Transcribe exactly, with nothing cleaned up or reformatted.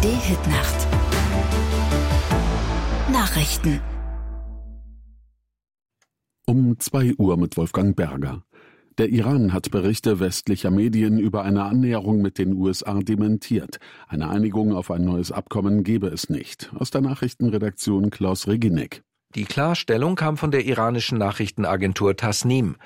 Hitnacht. Nachrichten. Um zwei Uhr mit Wolfgang Berger. Der Iran hat Berichte westlicher Medien über eine Annäherung mit den U S A dementiert. Eine Einigung auf ein neues Abkommen gebe es nicht. Aus der Nachrichtenredaktion Klaus Reginek. Die Klarstellung kam von der iranischen Nachrichtenagentur Tasnim.